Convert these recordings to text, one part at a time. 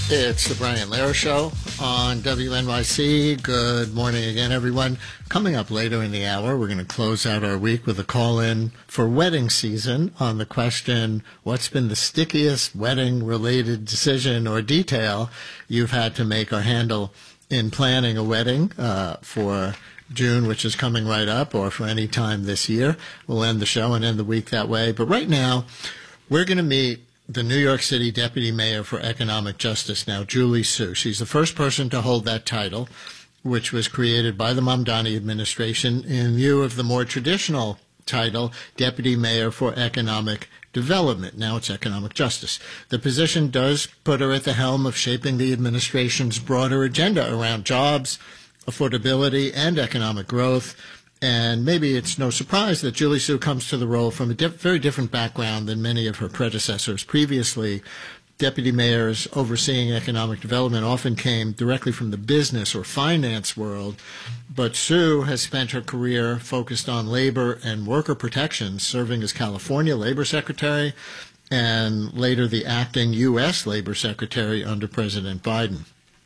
It's the Brian Lehrer Show on WNYC. Good morning again, everyone. Coming up later in the hour, we're going to close out our week with a call-in for wedding season on the question, what's been the stickiest wedding-related decision or detail you've had to make or handle in planning a wedding for June, which is coming right up, or for any time this year. We'll end the show and end the week that way. But right now, we're going to meet the New York City Deputy Mayor for Economic Justice now, Julie Su. She's the first person to hold that title, which was created by the Mamdani administration in lieu of the more traditional title, Deputy Mayor for Economic Development. Now it's Economic Justice. The position does put her at the helm of shaping the administration's broader agenda around jobs, affordability, and economic growth. And maybe it's no surprise that Julie Su comes to the role from a very different background than many of her predecessors. Previously, deputy mayors overseeing economic development often came directly from the business or finance world, but Su has spent her career focused on labor and worker protections, serving as California Labor Secretary and later the acting U.S. Labor Secretary under President Biden.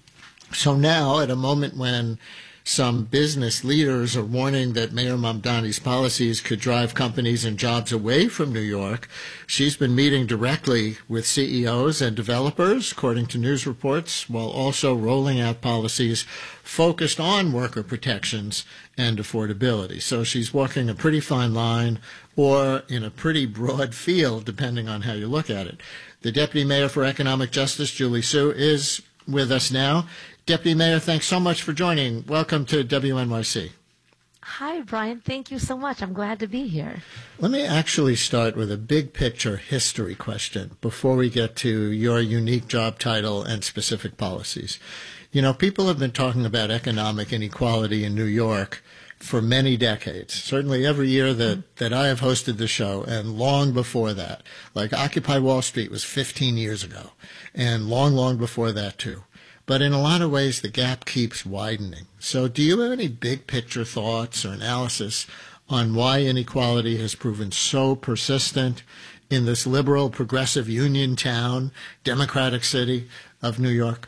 So now, at a moment when some business leaders are warning that Mayor Mamdani's policies could drive companies and jobs away from New York, she's been meeting directly with CEOs and developers, according to news reports, while also rolling out policies focused on worker protections and affordability. So she's walking a pretty fine line, or in a pretty broad field, depending on how you look at it. The Deputy Mayor for Economic Justice, Julie Su, is with us now. Deputy Mayor, thanks so much for joining. Welcome to WNYC. Hi, Brian. Thank you so much. I'm glad to be here. Let me actually start with a big picture history question before we get to your unique job title and specific policies. You know, people have been talking about economic inequality in New York for many decades, certainly every year that I have hosted the show, and long before that. Like Occupy Wall Street was 15 years ago, and long before that, too. But in a lot of ways, the gap keeps widening. So do you have any big picture thoughts or analysis on why inequality has proven so persistent in this liberal, progressive union town, democratic city of New York?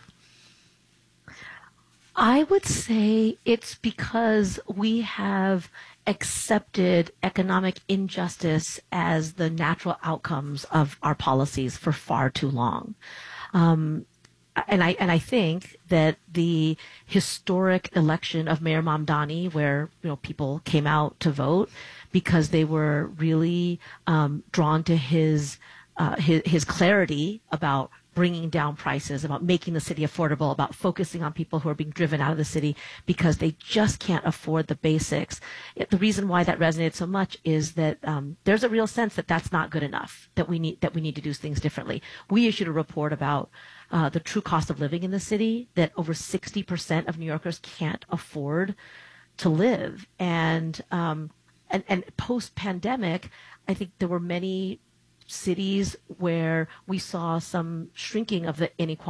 I would say it's because we have accepted economic injustice as the natural outcomes of our policies for far too long. And I think that the historic election of Mayor Mamdani, where people came out to vote because they were really drawn to his clarity about bringing down prices, about making the city affordable, about focusing on people who are being driven out of the city because they just can't afford the basics. The reason why that resonated so much is that there's a real sense that that's not good enough, that we need to do things differently. We issued a report about the true cost of living in the city, that over 60% of New Yorkers can't afford to live. And post-pandemic, I think there were many cities where we saw some shrinking of the inequality